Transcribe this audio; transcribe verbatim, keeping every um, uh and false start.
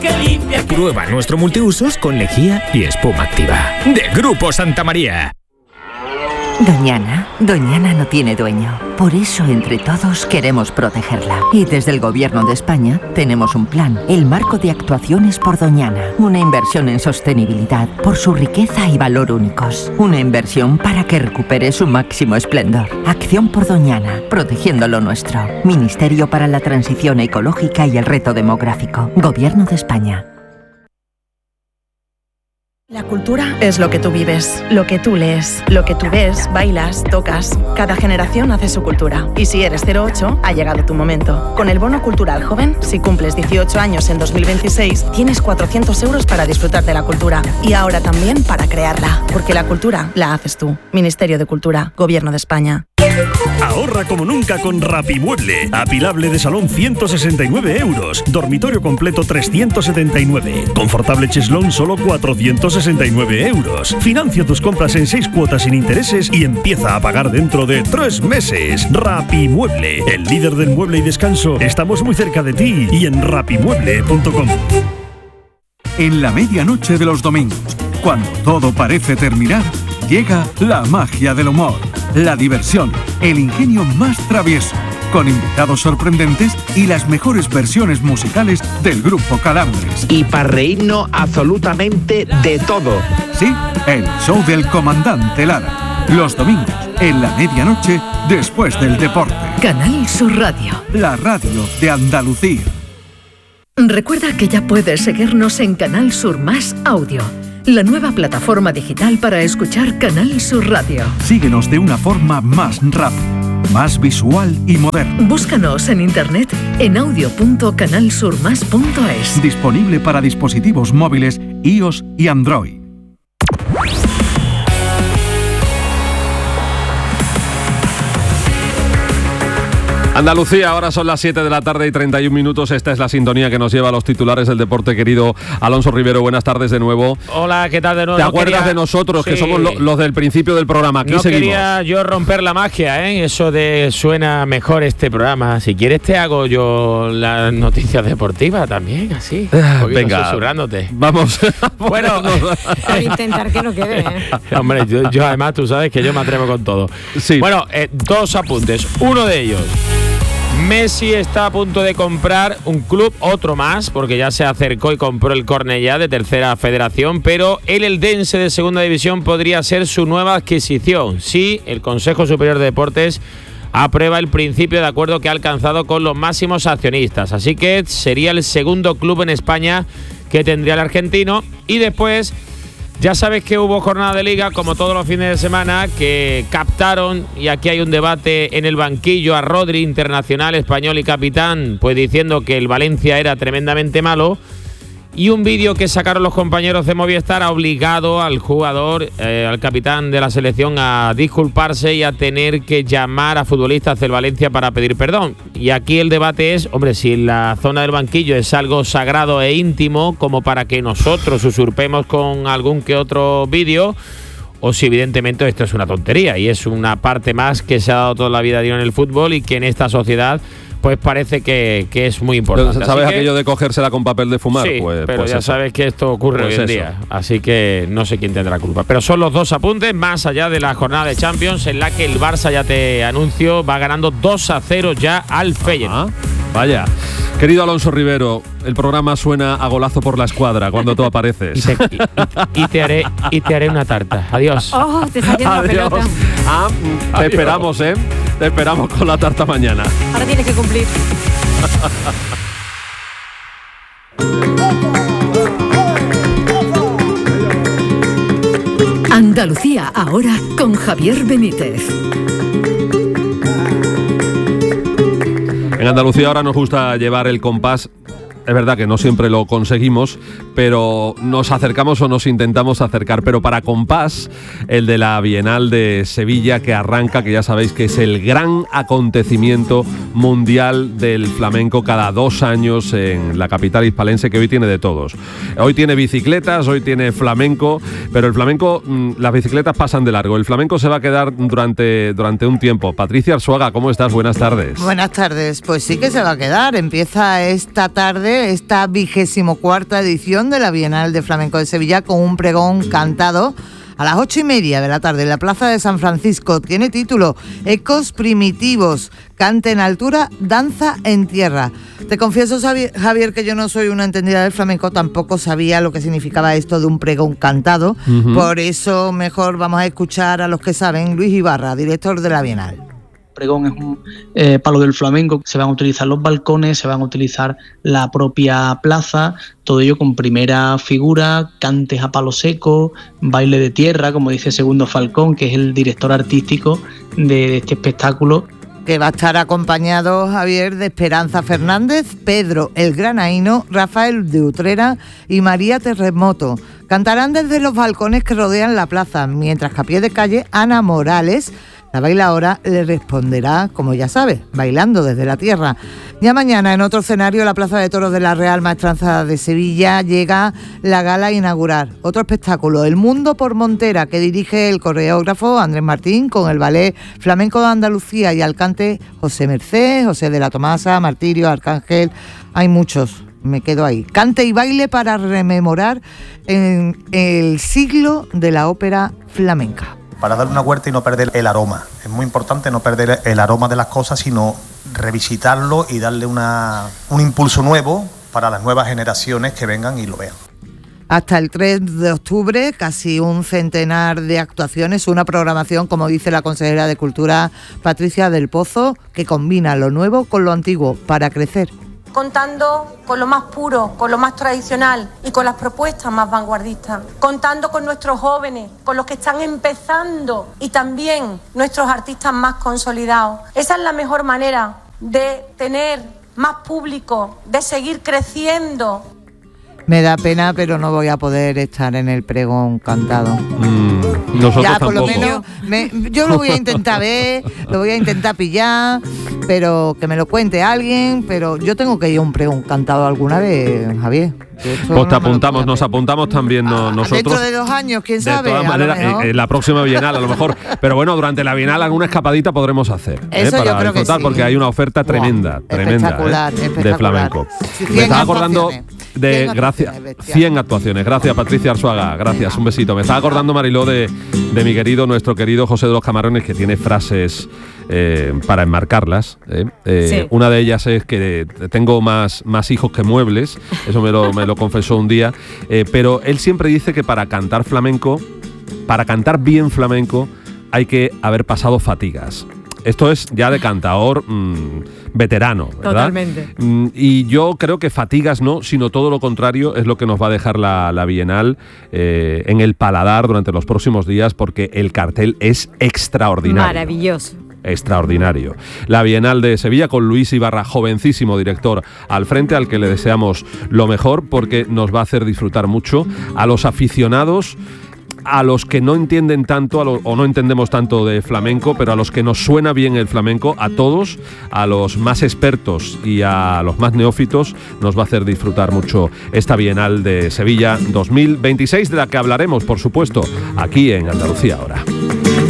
Prueba nuestro multiusos con lejía y espuma activa. De Grupo Santa María. Doñana, Doñana no tiene dueño. Por eso, entre todos, queremos protegerla. Y desde el Gobierno de España tenemos un plan, el Marco de Actuaciones por Doñana. Una inversión en sostenibilidad por su riqueza y valor únicos. Una inversión para que recupere su máximo esplendor. Acción por Doñana, protegiendo lo nuestro. Ministerio para la Transición Ecológica y el Reto Demográfico. Gobierno de España. La cultura es lo que tú vives, lo que tú lees, lo que tú ves, bailas, tocas. Cada generación hace su cultura. Y si eres cero ocho, ha llegado tu momento. Con el Bono Cultural Joven, si cumples dieciocho años en dos mil veintiséis, tienes cuatrocientos euros para disfrutar de la cultura. Y ahora también para crearla. Porque la cultura la haces tú. Ministerio de Cultura, Gobierno de España. Ahorra como nunca con Rapimueble. Apilable de salón ciento sesenta y nueve euros. Dormitorio completo trescientos setenta y nueve. Confortable cheslón solo cuatrocientos sesenta y nueve euros. Financia tus compras en seis cuotas sin intereses y empieza a pagar dentro de tres meses. Rapimueble, el líder del mueble y descanso. Estamos muy cerca de ti y en rapimueble punto com. En la medianoche de los domingos, cuando todo parece terminar, llega la magia del humor, la diversión, el ingenio más travieso, con invitados sorprendentes y las mejores versiones musicales del grupo Calambres. Y para reírnos absolutamente de todo. Sí, el show del comandante Lara. Los domingos, en la medianoche, después del deporte. Canal Sur Radio. La radio de Andalucía. Recuerda que ya puedes seguirnos en Canal Sur Más Audio, la nueva plataforma digital para escuchar Canal Sur Radio. Síguenos de una forma más rápida, más visual y moderna. Búscanos en internet en audio punto canal sur más punto es. Disponible para dispositivos móviles iOS y Android. Andalucía, ahora son las siete de la tarde y treinta y un minutos. Esta es la sintonía que nos lleva a los titulares del deporte, querido Alonso Rivero. Buenas tardes de nuevo. Hola, ¿qué tal de nuevo? ¿Te no acuerdas quería... de nosotros, sí. que somos lo, los del principio del programa? Aquí no seguimos. Quería yo romper la magia, ¿eh? Eso de suena mejor este programa. Si quieres te hago yo las noticias deportivas también, así. Un Venga, susurrándote. Vamos. Bueno, a intentar que no quede, ¿eh? Hombre, yo, yo además tú sabes que yo me atrevo con todo. Sí. Bueno, eh, dos apuntes. Uno de ellos. Messi está a punto de comprar un club, otro más, porque ya se acercó y compró el Cornellá de tercera federación, pero el Eldense de segunda división podría ser su nueva adquisición. Sí, el Consejo Superior de Deportes aprueba el principio de acuerdo que ha alcanzado con los máximos accionistas. Así que sería el segundo club en España que tendría el argentino. Y después, ya sabes que hubo jornada de liga, como todos los fines de semana, que captaron, y aquí hay un debate en el banquillo, a Rodri, internacional español y capitán, pues diciendo que el Valencia era tremendamente malo. Y un vídeo que sacaron los compañeros de Movistar ha obligado al jugador, eh, al capitán de la selección, a disculparse y a tener que llamar a futbolistas del Valencia para pedir perdón. Y aquí el debate es, hombre, si la zona del banquillo es algo sagrado e íntimo como para que nosotros usurpemos con algún que otro vídeo, o si evidentemente esto es una tontería y es una parte más que se ha dado toda la vida en el fútbol y que en esta sociedad pues parece que, que es muy importante. ¿Sabes Así aquello que, de cogérsela con papel de fumar? Sí, pues, pero pues ya eso. sabes que esto ocurre Pues hoy en eso. día. Así que no sé quién tendrá culpa. Pero son los dos apuntes, más allá de la jornada de Champions, en la que el Barça, ya te anuncio, va ganando dos a cero ya al Feyenoord. Ah, vaya. Querido Alonso Rivero, el programa suena a golazo por la escuadra cuando tú apareces. Y te, y, y te haré, y te haré una tarta. Adiós. Oh, te está haciendo la pelota. Ah, te Adiós. esperamos, ¿eh? Te esperamos con la tarta mañana. Ahora tienes que cumplir. Andalucía ahora con Javier Benítez. En Andalucía ahora nos gusta llevar el compás. Es verdad que no siempre lo conseguimos, pero nos acercamos o nos intentamos acercar. Pero para compás, el de la Bienal de Sevilla, que arranca, que ya sabéis que es el gran acontecimiento mundial del flamenco cada dos años en la capital hispalense, que hoy tiene de todos. Hoy tiene bicicletas, hoy tiene flamenco, pero el flamenco, las bicicletas pasan de largo. El flamenco se va a quedar durante, durante un tiempo. Patricia Arzuaga, ¿cómo estás? Buenas tardes. Buenas tardes. Pues sí que se va a quedar. Empieza esta tarde octubre esta vigésimo cuarta edición de la Bienal de Flamenco de Sevilla con un pregón cantado a las ocho y media de la tarde en la Plaza de San Francisco. Tiene título Ecos Primitivos, cante en altura, danza en tierra. Te confieso, Javier, que yo no soy una entendida del flamenco, tampoco sabía lo que significaba esto de un pregón cantado. Uh-huh. Por eso mejor vamos a escuchar a los que saben. Luis Ibarra, director de la Bienal. Pregón es un eh, palo del flamenco, se van a utilizar los balcones, se van a utilizar la propia plaza, todo ello con primera figura, cantes a palo seco, baile de tierra, como dice Segundo Falcón, que es el director artístico de, de este espectáculo. Que va a estar acompañado, Javier, de Esperanza Fernández, Pedro el Granaíno, Rafael de Utrera y María Terremoto. Cantarán desde los balcones que rodean la plaza, mientras que a pie de calle Ana Morales, la bailaora, le responderá, como ya sabes, bailando desde la tierra. Ya mañana, en otro escenario, la Plaza de Toros de la Real Maestranza de Sevilla, llega la gala a inaugurar. Otro espectáculo, El Mundo por Montera, que dirige el coreógrafo Andrés Martín, con el ballet Flamenco de Andalucía y al cante José Merced, José de la Tomasa, Martirio, Arcángel. Hay muchos, me quedo ahí. Cante y baile para rememorar en el siglo de la ópera flamenca. Para darle una vuelta y no perder el aroma. Es muy importante no perder el aroma de las cosas, sino revisitarlo y darle una, un impulso nuevo para las nuevas generaciones que vengan y lo vean. Hasta el tres de octubre, casi un centenar de actuaciones, una programación, como dice la consejera de Cultura, Patricia del Pozo, que combina lo nuevo con lo antiguo para crecer. Contando con lo más puro, con lo más tradicional y con las propuestas más vanguardistas, contando con nuestros jóvenes, con los que están empezando y también nuestros artistas más consolidados. Esa es la mejor manera de tener más público, de seguir creciendo. Me da pena, pero no voy a poder estar en el pregón cantado. Mm, nosotros ya, por tampoco. lo menos, me, yo lo voy a intentar ver, lo voy a intentar pillar, pero que me lo cuente alguien, pero yo tengo que ir a un pregón cantado alguna vez, Javier. Pues no te apuntamos, nos apuntamos también no, nosotros. Dentro de dos años, quién sabe. De todas maneras, en, en la próxima Bienal a lo mejor. Pero bueno, durante la Bienal alguna escapadita podremos hacer. Eso ¿eh? Para yo creo disfrutar, que sí. Porque hay una oferta tremenda, wow, tremenda espectacular, ¿eh? espectacular. De flamenco. Sí, me estaba acordando actuaciones. de gracias cien actuaciones. Gracias, Patricia Arzuaga. Gracias, un besito. Me estaba acordando, Mariló, de, de mi querido, nuestro querido José de los Camarones, que tiene frases eh, para enmarcarlas. ¿eh? Eh, sí. Una de ellas es que tengo más, más hijos que muebles. Eso me lo, me lo confesó un día. Eh, pero él siempre dice que para cantar flamenco, para cantar bien flamenco, hay que haber pasado fatigas. Esto es ya de cantador mmm, veterano, ¿verdad? Totalmente. Mm, y yo creo que fatigas no, sino todo lo contrario es lo que nos va a dejar la, la Bienal eh, en el paladar durante los próximos días, porque el cartel es extraordinario. Maravilloso. Extraordinario. La Bienal de Sevilla con Luis Ibarra, jovencísimo director al frente, al que le deseamos lo mejor, porque nos va a hacer disfrutar mucho a los aficionados, a los que no entienden tanto a lo, o no entendemos tanto de flamenco, pero a los que nos suena bien el flamenco, a todos, a los más expertos y a los más neófitos, nos va a hacer disfrutar mucho esta Bienal de Sevilla dos mil veintiséis, de la que hablaremos, por supuesto, aquí en Andalucía Ahora.